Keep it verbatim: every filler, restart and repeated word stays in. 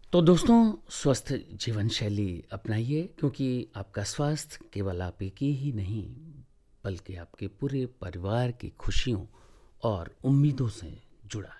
तो दोस्तों, स्वस्थ जीवन शैली अपनाइए, क्योंकि आपका स्वास्थ्य केवल आप एक ही नहीं, बल्कि आपके पूरे परिवार की खुशियों और उम्मीदों से जुड़ा है।